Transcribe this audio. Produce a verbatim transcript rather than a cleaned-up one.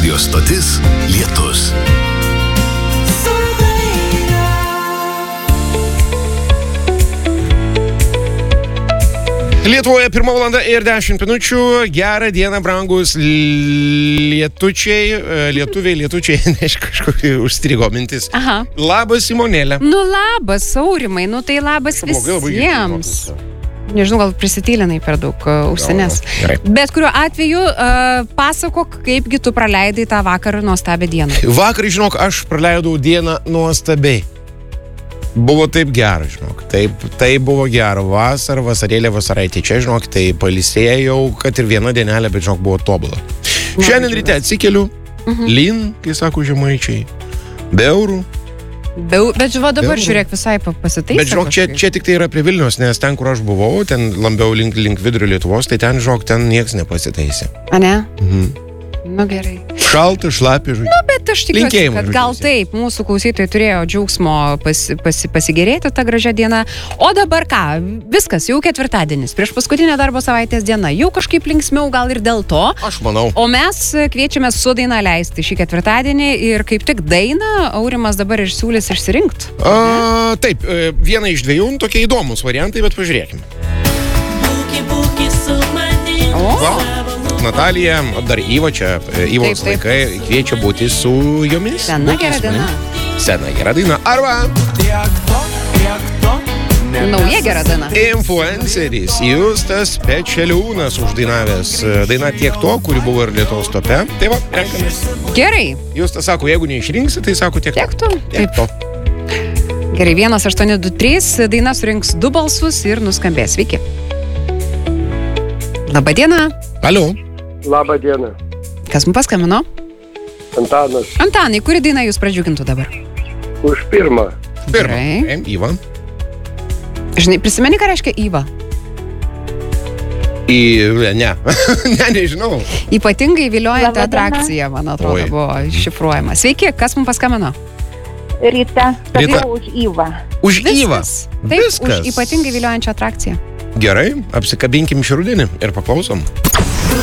Radio stotis Lietus. Lietuvoje pirma valanda ir dešimt minučių. Gerą dieną, brangus lietučiai, lietuviai, lietučiai, než kažkokį užstrigo mintis. Aha. Labas, Simonėlė. Nu labas, Aurimai, nu tai labas visiems. Nežinau, gal prisitylinai per daug uh, užsienės. Gerai. Bet kuriuo atveju uh, pasakok, kaipgi tu praleidai tą vakarą nuostabią dieną. Vakar, žinok, aš praleidau dieną nuostabiai. Buvo taip gera, žinok. Taip, taip buvo gera. Vasara, vasarėlė, vasaraitė. Čia, žinok, tai palisėjau, kad ir viena dienelė, bet, žinok, buvo tobula. Na, Šiandien ryte atsikeliu, Mhm. lin, kai sako žemaičiai, be eurų. Be, bet žiūrėk, dabar Be- žiūrėk visai pa- pasitaisė. Bet, žinok, čia, kažkaip. čia tik tai yra prie Vilnius, nes ten, kur aš buvau, ten labiau link, link vidurio Lietuvos, tai ten, žinok, ten nieks nepasitaisė. A ne? Mhm. Nu gerai. Šalta, šlapia, žodžiu. Bet aš tikiuosi, Linkėjimai, kad žodžiu, gal visiems. taip, mūsų klausytojai turėjo džiaugsmo pasi, pasi, pasigėrėti tą gražią dieną. O dabar ką? Viskas, jau ketvirtadienis, prieš paskutinę darbo savaitės dieną. Jau kažkaip linksmiau gal ir dėl to. Aš manau. O mes kviečiame su daina leisti šį ketvirtadienį ir kaip tik dainą Aurimas dabar ir siūlys išsirinkti. A, taip, e, viena iš dviejų, nu, tokie įdomus variantai, bet pažiūrėkime. O, Va, Natalija, dar Iva čia, e, Ivos Taip, taip. vaikai kviečia būti su jomis. Sena Būti gera su manim. daina. Sena gera daina. Arba Nauja gera daina. influenceris Justas Pečeliūnas uždainavęs e, dainą Tiek to, kuri buvo ir Lietuvos tope. Tai va, renkamės. Gerai. Justas sako, jeigu neišrinksi, tai sako Tiek Tiek to. to? Tiek to. Gerai, vienas aštuoni du trys, daina surinks du balsus ir nuskambės. Sveiki. Labadiena. Alio. Labą dieną. Kas mums paskambino? Antanas. Antanai, kuri daina jūs pradžiugintų dabar? Už pirmą. Pirma. Gerai. Em, Iva. Žinai, prisimeni, ką reiškia Iva? Į... Ne. ne, nežinau. Ypatingai viliojanti Laba diena. atrakcija, man atrodo, Oi. buvo šifruojama. Sveiki, kas mums paskambino? Rita, Rita. stovėjau už Įvą. Už Ivą. Taip, Viskas. už ypatingai viliojančią atrakciją. Gerai, apsikabinkim šį rudenį ir paklausom.